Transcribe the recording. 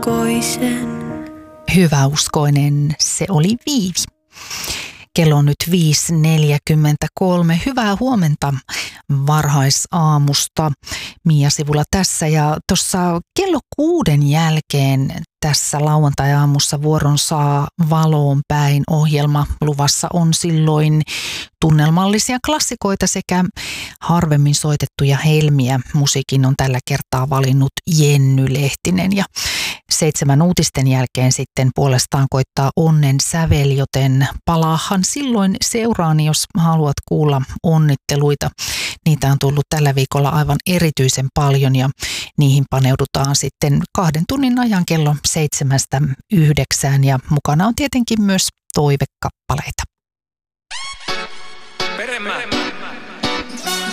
uskoisen. Hyväuskoinen, se oli Viivi. Kello on nyt 5.43. Hyvää huomenta varhaisaamusta. Mia Sivula tässä ja tuossa kello 6 jälkeen tässä lauantai-aamussa vuoron saa Valoon päin -ohjelma. Luvassa on silloin tunnelmallisia klassikoita sekä harvemmin soitettuja helmiä. Musiikin on tällä kertaa valinnut Jenny Lehtinen ja 7 uutisten jälkeen sitten puolestaan koittaa Onnen sävel, joten palaahan silloin seuraani, jos haluat kuulla onnitteluita. Niitä on tullut tällä viikolla aivan erityisen paljon ja niihin paneudutaan sitten 2 tunnin ajan kello 7-9 ja mukana on tietenkin myös toivekappaleita. Peremä.